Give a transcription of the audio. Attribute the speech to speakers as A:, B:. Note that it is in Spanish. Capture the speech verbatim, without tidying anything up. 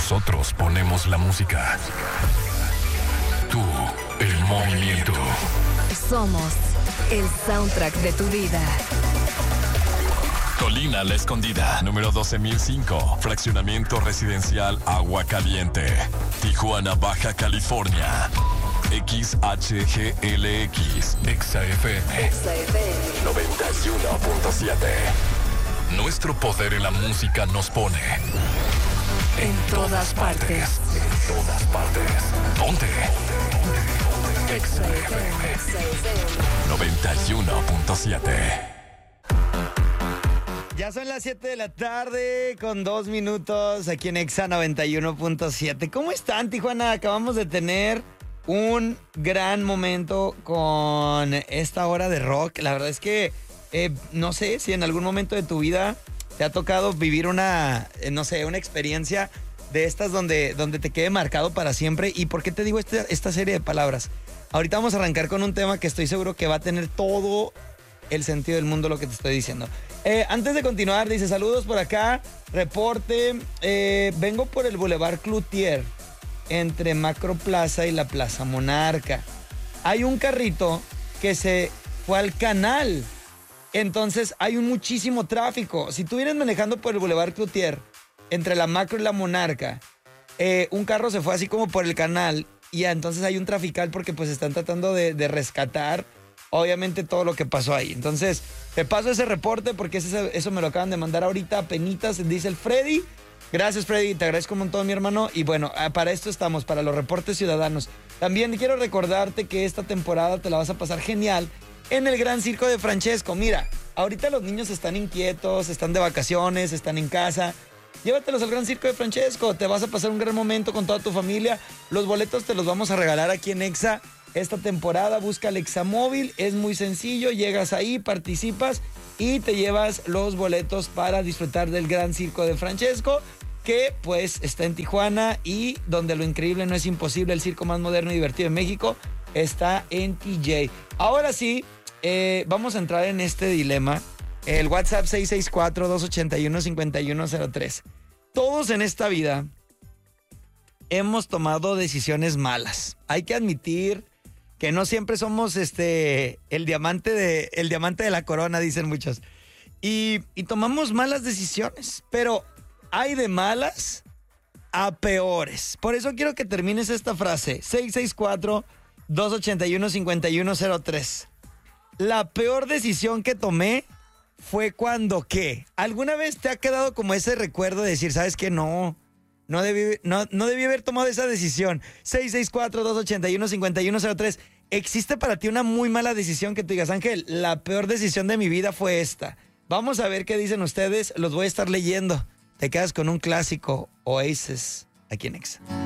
A: Nosotros ponemos la música. Tú, el movimiento.
B: Somos el soundtrack de tu vida.
A: Colina La Escondida, número doce mil cinco. Fraccionamiento residencial Agua Caliente. Tijuana, Baja California. X H G L X. Exa F M.
B: Exa F M.
A: noventa y uno punto siete. Nuestro poder en la música nos pone en, en todas partes. partes. En todas partes. Ponte. Exa F M. noventa y uno punto siete.
C: Ya son las siete de la tarde con dos minutos aquí en Exa noventa y uno punto siete. ¿Cómo están, Tijuana? Acabamos de tener un gran momento con esta hora de rock. La verdad es que eh, no sé si en algún momento de tu vida te ha tocado vivir una, eh, no sé, una experiencia de estas donde, donde te quede marcado para siempre. ¿Y por qué te digo este, esta serie de palabras? Ahorita vamos a arrancar con un tema que estoy seguro que va a tener todo el sentido del mundo lo que te estoy diciendo. Eh, antes de continuar, dice, saludos por acá, reporte, eh, vengo por el Boulevard Cloutier, entre Macro Plaza y la Plaza Monarca. Hay un carrito que se fue al canal, entonces hay un muchísimo tráfico. Si tú vienes manejando por el Boulevard Cloutier, entre la Macro y la Monarca, eh, un carro se fue así como por el canal y entonces hay un trafical porque pues están tratando de, de rescatar obviamente todo lo que pasó ahí. Entonces, te paso ese reporte porque ese, eso me lo acaban de mandar ahorita a penitas, dice el Freddy. Gracias, Freddy, te agradezco un montón, mi hermano. Y bueno, para esto estamos, para los reportes ciudadanos. También quiero recordarte que esta temporada te la vas a pasar genial en el Gran Circo de Francesco. Mira, ahorita los niños están inquietos, están de vacaciones, están en casa. Llévatelos al Gran Circo de Francesco, te vas a pasar un gran momento con toda tu familia. Los boletos te los vamos a regalar aquí en Exa. Esta temporada busca el Examóvil, es muy sencillo, llegas ahí, participas y te llevas los boletos para disfrutar del Gran Circo de Francesco, que pues está en Tijuana y donde lo increíble no es imposible, el circo más moderno y divertido de México está en T J. Ahora sí, eh, vamos a entrar en este dilema, el WhatsApp seis seis cuatro, dos ocho uno, cinco uno cero tres. Todos en esta vida hemos tomado decisiones malas, hay que admitir que no siempre somos este el diamante de el diamante de la corona, dicen muchos. Y, y tomamos malas decisiones, pero hay de malas a peores. Por eso quiero que termines esta frase. seis seis cuatro, dos ocho uno, cinco uno cero tres. La peor decisión que tomé fue cuando ¿qué? ¿Alguna vez te ha quedado como ese recuerdo de decir, ¿sabes qué? No... No debí, no, no debí haber tomado esa decisión. seis seis cuatro, dos ocho uno, cinco uno cero tres. ¿Existe para ti una muy mala decisión que tú digas, Ángel, la peor decisión de mi vida fue esta? Vamos a ver qué dicen ustedes. Los voy a estar leyendo. Te quedas con un clásico, Oasis, aquí en Exa.